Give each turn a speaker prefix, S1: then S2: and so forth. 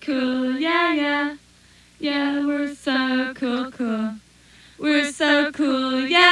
S1: cool, yeah, yeah. Yeah, we're so cool, cool. We're so cool, yeah.